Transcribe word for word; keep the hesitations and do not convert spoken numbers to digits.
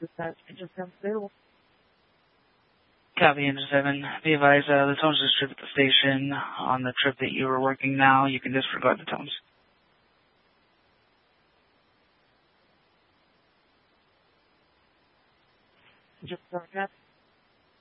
Dispatch, just have available. Copy, Engine seven. Be advised, uh, the tones just trip at the station. On the trip that you were working now, you can disregard the tones. Just broadcast.